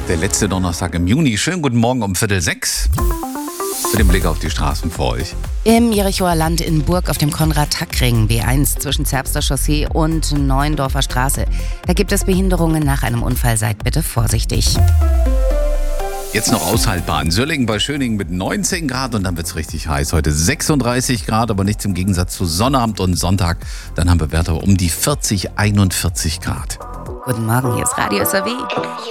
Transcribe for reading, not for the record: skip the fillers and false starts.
Der letzte Donnerstag im Juni. Schönen guten Morgen um 5:45. Mit dem Blick auf die Straßen vor euch. Im Jerichoer Land in Burg auf dem Konrad-Tack-Ring, B1 zwischen Zerbster Chaussee und Neuendorfer Straße. Da gibt es Behinderungen nach einem Unfall. Seid bitte vorsichtig. Jetzt noch aushaltbar in Söllingen bei Schöningen mit 19 Grad und dann wird es richtig heiß. Heute 36 Grad, aber nichts im Gegensatz zu Sonnabend und Sonntag. Dann haben wir Werte um die 40, 41 Grad. Guten Morgen, hier ist Radio SAW.